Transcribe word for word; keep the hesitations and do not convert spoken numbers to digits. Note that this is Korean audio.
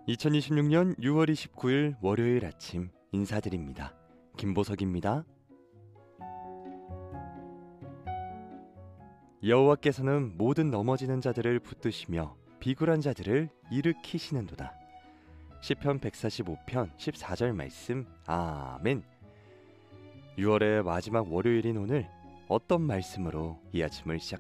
이천이십육년 유월 이십구일 월요일 아침 인사드립니다. 김보석입니다. 여호와께서는 모든 넘어지는 자들을 붙드시며 비굴한 자들을 일으키시는도다. 시편 백사십오편 십사절 말씀. 아멘. 유월의 마지막 월요일인 오늘 어떤 말씀으로 이 아침을 시작